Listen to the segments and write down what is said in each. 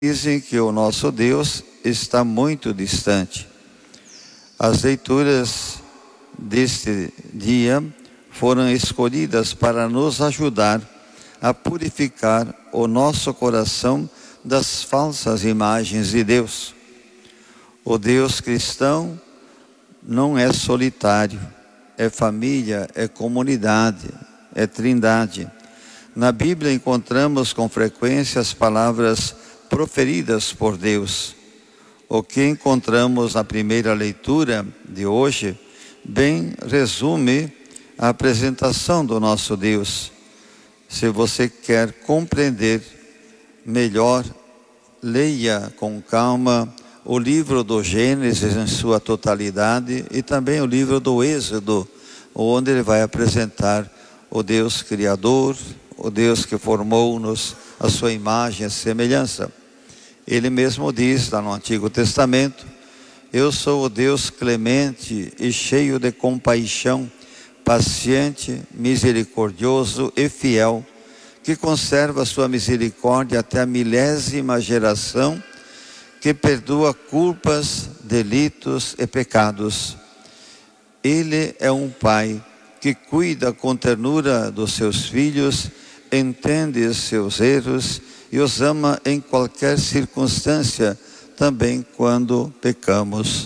Dizem que o nosso Deus está muito distante. As leituras deste dia foram escolhidas para nos ajudar a purificar o nosso coração das falsas imagens de Deus. O Deus cristão não é solitário, é família, é comunidade, é trindade. Na Bíblia encontramos com frequência as palavras proferidas por Deus. O que encontramos na primeira leitura de hoje bem resume a apresentação do nosso Deus. Se você quer compreender melhor, leia com calma o livro do Gênesis em sua totalidade e também o livro do Êxodo, onde ele vai apresentar o Deus Criador, o Deus que formou-nos a sua imagem e semelhança. Ele mesmo diz lá no Antigo Testamento: eu sou o Deus clemente e cheio de compaixão, paciente, misericordioso e fiel, que conserva a sua misericórdia até a 1000ª geração, que perdoa culpas, delitos e pecados. Ele é um pai que cuida com ternura dos seus filhos, entende os seus erros e os ama em qualquer circunstância, também quando pecamos.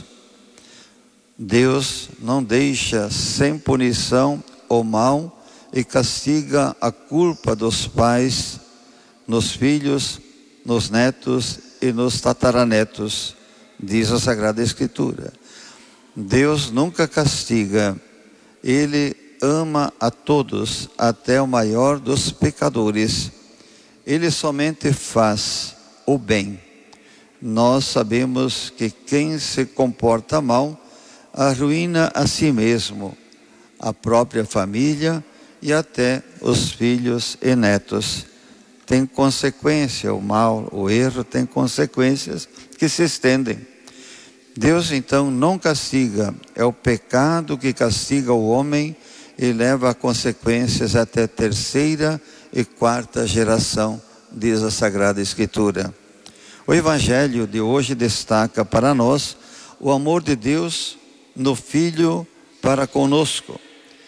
Deus não deixa sem punição o mal e castiga a culpa dos pais nos filhos, nos netos e nos tataranetos, diz a Sagrada Escritura. Deus nunca castiga, Ele ama a todos, até o maior dos pecadores. Ele somente faz o bem. Nós sabemos que quem se comporta mal arruína a si mesmo, a própria família e até os filhos e netos. Tem consequência, o mal, o erro tem consequências que se estendem. Deus então não castiga, é o pecado que castiga o homem e leva a consequências até 3ª e 4ª geração, diz a Sagrada Escritura. O Evangelho de hoje destaca para nós o amor de Deus no Filho para conosco.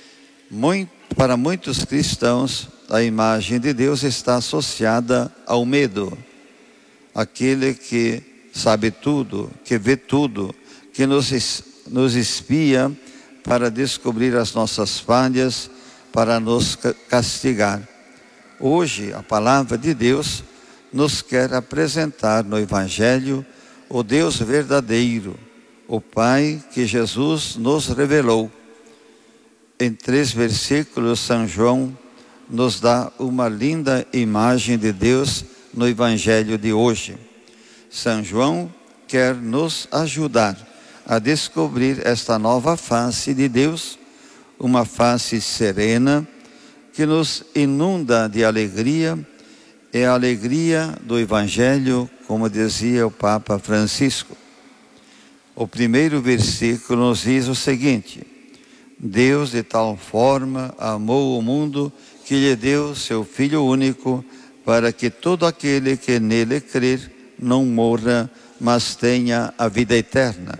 Para muitos cristãos, a imagem de Deus está associada ao medo. Aquele que sabe tudo, que vê tudo, que nos espia para descobrir as nossas falhas, para nos castigar. Hoje, a palavra de Deus nos quer apresentar no Evangelho o Deus verdadeiro, o Pai que Jesus nos revelou. Em 3 versículos, São João nos dá uma linda imagem de Deus no Evangelho de hoje. São João quer nos ajudar a descobrir esta nova face de Deus, uma face serena que nos inunda de alegria. É a alegria do Evangelho, como dizia o Papa Francisco. O primeiro versículo nos diz o seguinte: Deus de tal forma amou o mundo que lhe deu seu Filho único, para que todo aquele que nele crer não morra, mas tenha a vida eterna.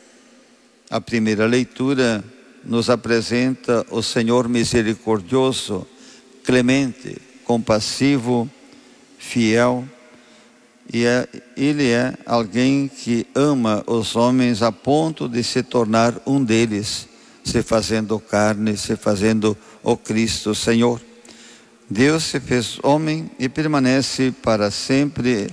A primeira leitura nos apresenta o Senhor misericordioso, clemente, compassivo, fiel, e Ele é alguém que ama os homens a ponto de se tornar um deles, se fazendo carne, se fazendo o Cristo Senhor. Deus se fez homem e permanece para sempre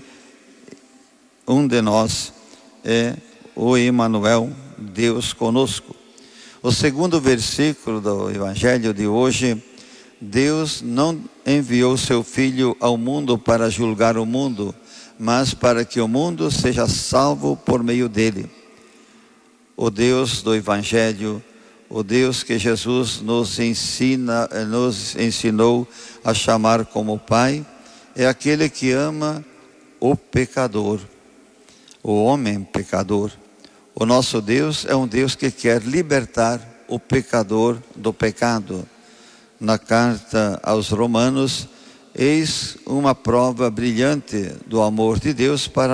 um de nós, é o Emmanuel, Deus conosco. O segundo versículo do Evangelho de hoje: Deus não enviou seu Filho ao mundo para julgar o mundo, mas para que o mundo seja salvo por meio dele. O Deus do Evangelho, o Deus que Jesus nos ensinou a chamar como Pai, é aquele que ama o pecador, o homem pecador. O nosso Deus é um Deus que quer libertar o pecador do pecado. Na carta aos Romanos, Eis uma prova brilhante do amor de Deus para